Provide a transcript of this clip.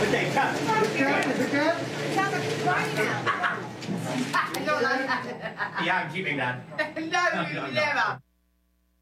Okay, cut. It sounds like it's crying out. Yeah, I'm keeping that. No, never.